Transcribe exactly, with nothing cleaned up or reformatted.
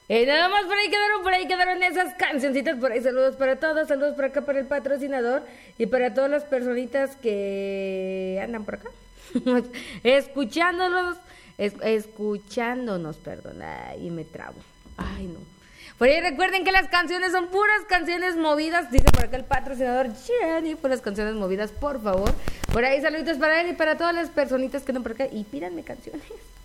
Eh, nada más por ahí quedaron, por ahí quedaron esas cancioncitas, por ahí saludos para todos, saludos por acá para el patrocinador y para todas las personitas que andan por acá, escuchándonos, es, escuchándonos, perdón, ay, me trabo, ay no. Por ahí recuerden que las canciones son puras canciones movidas, dice por acá el patrocinador Jenny, puras canciones movidas, por favor. Por ahí saluditos para él y para todas las personitas que andan por acá y pídanme canciones.